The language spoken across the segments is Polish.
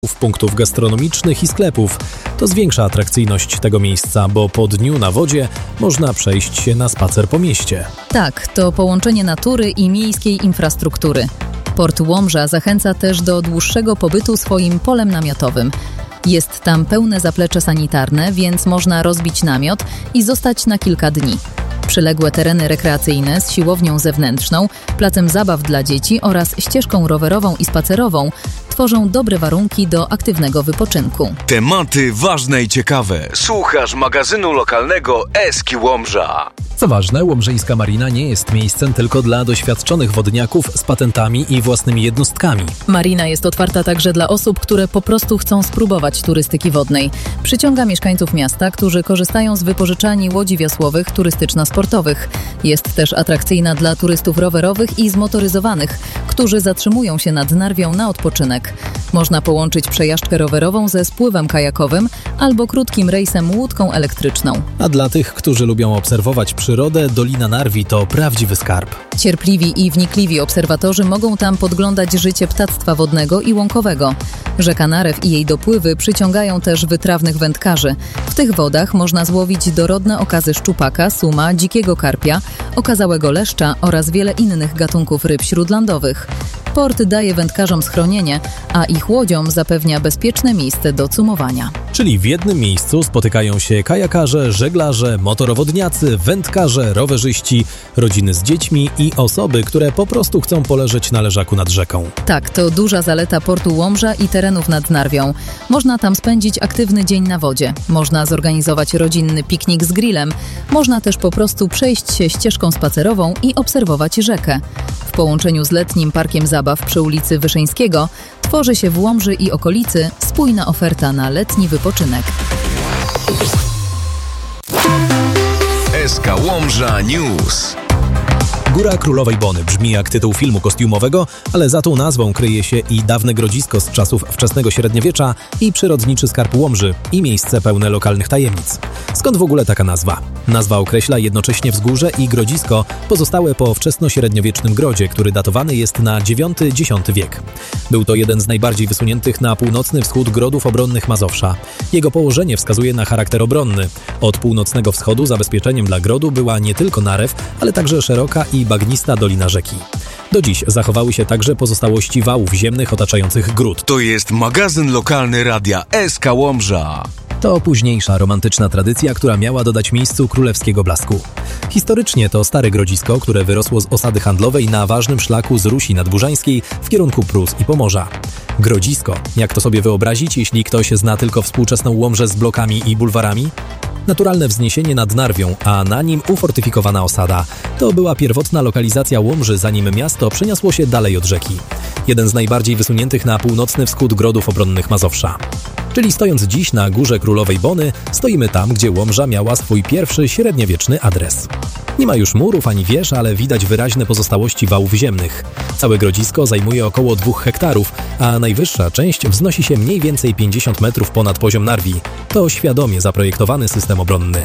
punktów gastronomicznych i sklepów. To zwiększa atrakcyjność tego miejsca, bo po dniu na wodzie można przejść się na spacer po mieście. Tak, to połączenie natury i miejskiej infrastruktury. Port Łomża zachęca też do dłuższego pobytu swoim polem namiotowym. Jest tam pełne zaplecze sanitarne, więc można rozbić namiot i zostać na kilka dni. Przyległe tereny rekreacyjne z siłownią zewnętrzną, placem zabaw dla dzieci oraz ścieżką rowerową i spacerową tworzą dobre warunki do aktywnego wypoczynku. Tematy ważne i ciekawe. Słuchasz magazynu lokalnego Eski Łomża. Co ważne, łomżyjska marina nie jest miejscem tylko dla doświadczonych wodniaków z patentami i własnymi jednostkami. Marina jest otwarta także dla osób, które po prostu chcą spróbować turystyki wodnej. Przyciąga mieszkańców miasta, którzy korzystają z wypożyczalni łodzi wiosłowych turystyczno-sportowych. Jest też atrakcyjna dla turystów rowerowych i zmotoryzowanych, którzy zatrzymują się nad Narwią na odpoczynek. Można połączyć przejażdżkę rowerową ze spływem kajakowym albo krótkim rejsem łódką elektryczną. A dla tych, którzy lubią obserwować przyrodę, Dolina Narwi to prawdziwy skarb. Cierpliwi i wnikliwi obserwatorzy mogą tam podglądać życie ptactwa wodnego i łąkowego. Rzeka Narew i jej dopływy przyciągają też wytrawnych wędkarzy. W tych wodach można złowić dorodne okazy szczupaka, suma, dzikiego karpia, okazałego leszcza oraz wiele innych gatunków ryb śródlądowych. Port daje wędkarzom schronienie, a ich łodziom zapewnia bezpieczne miejsce do cumowania. Czyli w jednym miejscu spotykają się kajakarze, żeglarze, motorowodniacy, wędkarze, rowerzyści, rodziny z dziećmi i osoby, które po prostu chcą poleżeć na leżaku nad rzeką. Tak, to duża zaleta portu Łomża i terenów nad Narwią. Można tam spędzić aktywny dzień na wodzie. Można zorganizować rodzinny piknik z grillem. Można też po prostu przejść się ścieżką spacerową i obserwować rzekę. W połączeniu z letnim parkiem zabaw przy ulicy Wyszyńskiego tworzy się w Łomży i okolicy spójna oferta na letni wypoczynek. SK Łomża News. Góra Królowej Bony brzmi jak tytuł filmu kostiumowego, ale za tą nazwą kryje się i dawne grodzisko z czasów wczesnego średniowiecza i przyrodniczy skarb Łomży i miejsce pełne lokalnych tajemnic. Skąd w ogóle taka nazwa? Nazwa określa jednocześnie wzgórze i grodzisko pozostałe po wczesnośredniowiecznym grodzie, który datowany jest na IX-X wiek. Był to jeden z najbardziej wysuniętych na północny wschód grodów obronnych Mazowsza. Jego położenie wskazuje na charakter obronny. Od północnego wschodu zabezpieczeniem dla grodu była nie tylko Narew, ale także szeroka i bagnista dolina rzeki. Do dziś zachowały się także pozostałości wałów ziemnych otaczających gród. To jest magazyn lokalny radia SK Łomża. To późniejsza romantyczna tradycja, która miała dodać miejscu królewskiego blasku. Historycznie to stare grodzisko, które wyrosło z osady handlowej na ważnym szlaku z Rusi Nadburzańskiej w kierunku Prus i Pomorza. Grodzisko. Jak to sobie wyobrazić, jeśli ktoś zna tylko współczesną Łomżę z blokami i bulwarami? Naturalne wzniesienie nad Narwią, a na nim ufortyfikowana osada. To była pierwotna lokalizacja Łomży, zanim miasto przeniosło się dalej od rzeki. Jeden z najbardziej wysuniętych na północny wschód grodów obronnych Mazowsza. Czyli stojąc dziś na Górze Królowej Bony, stoimy tam, gdzie Łomża miała swój pierwszy średniowieczny adres. Nie ma już murów ani wież, ale widać wyraźne pozostałości wałów ziemnych. Całe grodzisko zajmuje około 2 hektarów, a najwyższa część wznosi się mniej więcej 50 metrów ponad poziom Narwi. To świadomie zaprojektowany system obronny.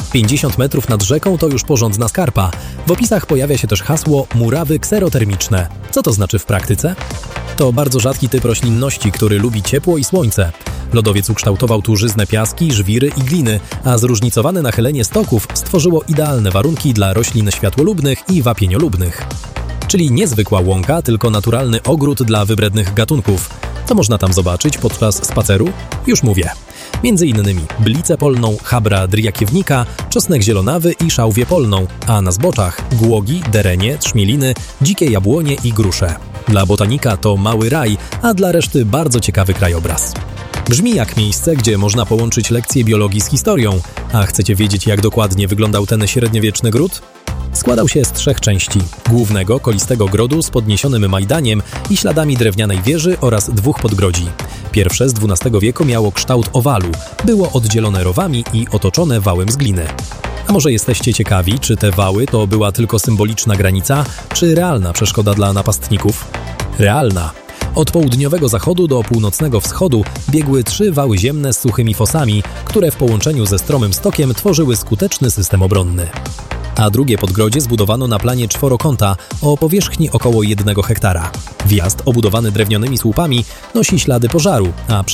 50 metrów nad rzeką to już porządna skarpa. W opisach pojawia się też hasło murawy kserotermiczne. Co to znaczy w praktyce? To bardzo rzadki typ roślinności, który lubi ciepło i słońce. Lodowiec ukształtował tu żyzne piaski, żwiry i gliny, a zróżnicowane nachylenie stoków stworzyło idealne warunki dla roślin światłolubnych i wapieniolubnych. Czyli niezwykła łąka, tylko naturalny ogród dla wybrednych gatunków. Co można tam zobaczyć podczas spaceru? Już mówię. Między innymi blicę polną, chabra dryjakiewnika, czosnek zielonawy i szałwię polną, a na zboczach głogi, derenie, trzmieliny, dzikie jabłonie i grusze. Dla botanika to mały raj, a dla reszty bardzo ciekawy krajobraz. Brzmi jak miejsce, gdzie można połączyć lekcje biologii z historią. A chcecie wiedzieć, jak dokładnie wyglądał ten średniowieczny gród? Składał się z 3 części. Głównego, kolistego grodu z podniesionym majdaniem i śladami drewnianej wieży oraz 2 podgrodzi. Pierwsze z XII wieku miało kształt owalu, było oddzielone rowami i otoczone wałem z gliny. A może jesteście ciekawi, czy te wały to była tylko symboliczna granica, czy realna przeszkoda dla napastników? Realna. Od południowego zachodu do północnego wschodu biegły 3 wały ziemne z suchymi fosami, które w połączeniu ze stromym stokiem tworzyły skuteczny system obronny. a drugie podgrodzie zbudowano na planie czworokąta o powierzchni około 1 hektara. Wjazd obudowany drewnianymi słupami nosi ślady pożaru, a